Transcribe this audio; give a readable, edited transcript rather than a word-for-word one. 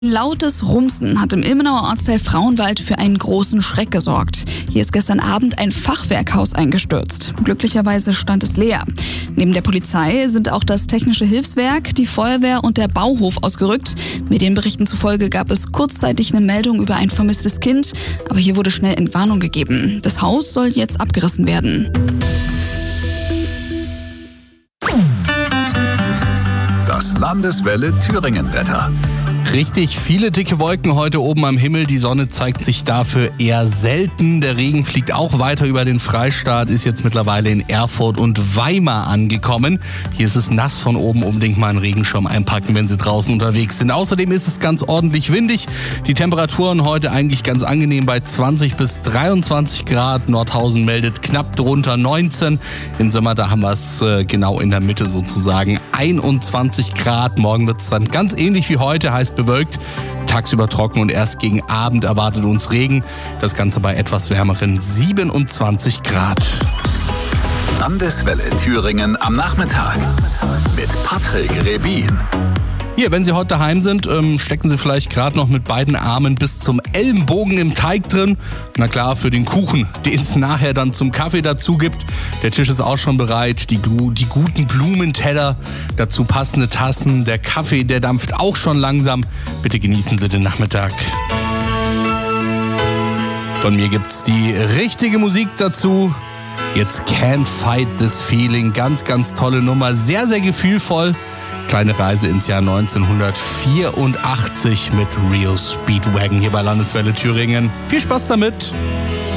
Lautes Rumsen hat im Ilmenauer Ortsteil Frauenwald für einen großen Schreck gesorgt. Hier ist gestern Abend ein Fachwerkhaus eingestürzt. Glücklicherweise stand es leer. Neben der Polizei sind auch das Technische Hilfswerk, die Feuerwehr und der Bauhof ausgerückt. Medienberichten zufolge gab es kurzzeitig eine Meldung über ein vermisstes Kind, aber hier wurde schnell Entwarnung gegeben. Das Haus soll jetzt abgerissen werden. Das Landeswelle Thüringen-Wetter. Richtig viele dicke Wolken heute oben am Himmel. Die Sonne zeigt sich dafür eher selten. Der Regen fliegt auch weiter über den Freistaat, ist jetzt mittlerweile in Erfurt und Weimar angekommen. Hier ist es nass von oben. Unbedingt mal einen Regenschirm einpacken, wenn Sie draußen unterwegs sind. Außerdem ist es ganz ordentlich windig. Die Temperaturen heute eigentlich ganz angenehm bei 20 bis 23 Grad. Nordhausen meldet knapp drunter 19. Im Sommer, da haben wir es genau in der Mitte sozusagen. 21 Grad. Morgen wird es dann ganz ähnlich wie heute, heißt bewölkt, tagsüber trocken und erst gegen Abend erwartet uns Regen. Das Ganze bei etwas wärmeren 27 Grad. Landeswelle Thüringen am Nachmittag mit Patrick Rebin. Hier, wenn Sie heute daheim sind, stecken Sie vielleicht gerade noch mit beiden Armen bis zum Ellenbogen im Teig drin. Na klar, für den Kuchen, den es nachher dann zum Kaffee dazu gibt. Der Tisch ist auch schon bereit, die guten Blumenteller, dazu passende Tassen. Der Kaffee, der dampft auch schon langsam. Bitte genießen Sie den Nachmittag. Von mir gibt's die richtige Musik dazu. Jetzt Can't Fight This Feeling. Ganz, ganz tolle Nummer. Sehr, sehr gefühlvoll. Kleine Reise ins Jahr 1984 mit Rio Speedwagon hier bei Landeswelle Thüringen. Viel Spaß damit!